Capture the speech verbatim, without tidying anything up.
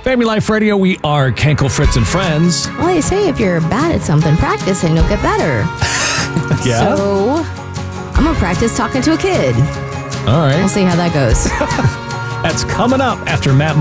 Family Life Radio, we are Kenkel, Fritz, and Friends. Well, they say if you're bad at something, practice and you'll get better. Yeah? So, I'm going to practice talking to a kid. All right. We'll see how that goes. That's coming up after Matt